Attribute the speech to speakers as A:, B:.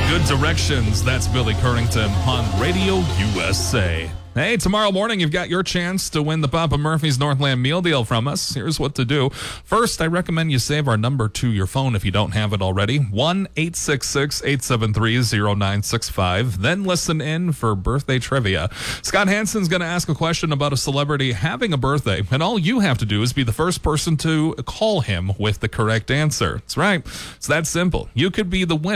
A: Good Directions. That's Billy Currington on Radio USA. Hey, tomorrow morning you've got your chance to win the Papa Murphy's Northland meal deal from us. Here's what to do. First, I recommend you save our number to your phone if you don't have it already. 1-866-873-0965. Then listen in for birthday trivia. Scott Hansen's going to ask a question about a celebrity having a birthday, and all you have to do is be the first person to call him with the correct answer. That's right. It's that simple. You could be the winner